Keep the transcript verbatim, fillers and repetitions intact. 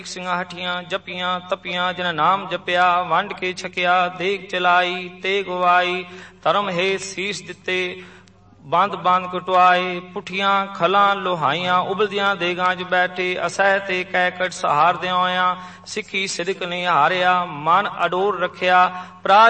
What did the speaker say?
ਸਿੰਘਾਂ ਹੱਠੀਆਂ ਜਪੀਆਂ ਤਪੀਆਂ ਜਿਨ ਨਾਮ ਜਪਿਆ ਵੰਡ ਕੇ ਛਕਿਆ ਦੇਗ ਚਲਾਈ ਤੇ ਗਵਾਈ ਧਰਮ ਹੈ ਸੀਸ ਦਿੱਤੇ ਬੰਦ ਬੰਦ ਕਟਵਾਏ ਪੁੱਠੀਆਂ ਖਲਾਂ ਲੋਹਾਈਆਂ ਉਬਲਦੀਆਂ ਦੇਗਾਂ 'ਚ ਬੈਠੇ ਅਸਹਿ ਤੇ ਕੈਕਟ ਸਹਾਰਦਿਆਂ ਹੋਇਆਂ ਸਿੱਖੀ ਸਿਦਕ ਨੇ ਹਾਰਿਆ ਮਨ ਅਡੋਰ ਰੱਖਿਆ।